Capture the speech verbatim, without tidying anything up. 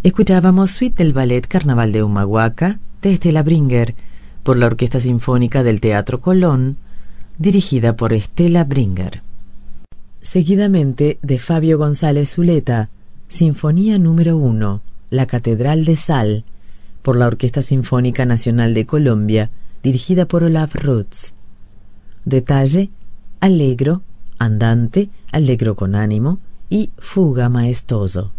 Escuchábamos Suite del Ballet Carnaval de Humahuaca de Estela Bringer por la Orquesta Sinfónica del Teatro Colón, dirigida por Estela Bringer. Seguidamente, de Fabio González Zuleta, Sinfonía número uno, La Catedral de Sal, por la Orquesta Sinfónica Nacional de Colombia, dirigida por Olaf Rutz. Detalle: allegro, andante, allegro con ánimo y fuga maestoso.